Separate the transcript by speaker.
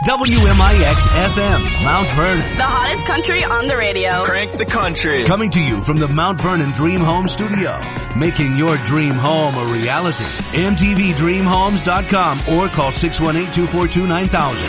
Speaker 1: WMIX FM, Mount Vernon.
Speaker 2: The hottest country on the radio.
Speaker 3: Crank the country.
Speaker 1: Coming to you from the Mount Vernon Dream Home Studio. Making your dream home a reality. MTVDreamHomes.com or call 618-242-9000.